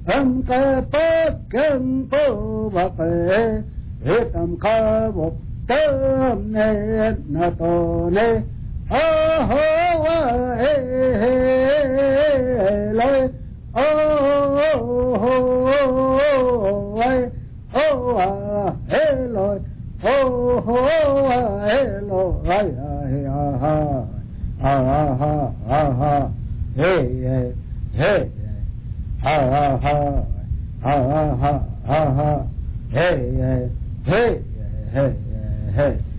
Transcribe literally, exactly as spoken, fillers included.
âm ca bát căn bố bạc phê hê tâm kha bộc tâm nê na tô nê a hô a hê hê lê ô hô ai ô a hê lê ô hô a hê lê ai a ha a ha a ha hê hê hê ha ha ha ha ha ha ha hey hey hey hey hey